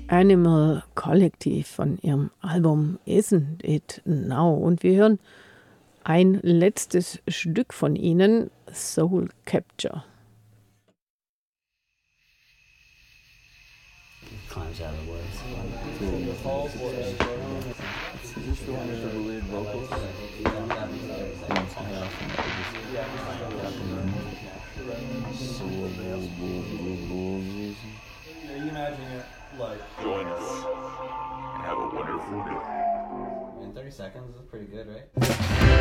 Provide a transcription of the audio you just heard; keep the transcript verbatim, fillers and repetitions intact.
Animal Collective von ihrem Album Isn't It Now. Und wir hören ein letztes Stück von ihnen, Soul Capture. Climbs out of the woods. Is this the one with the lead vocals? Are you imagining it like... Join us and have a wonderful day. In thirty seconds is pretty good, right?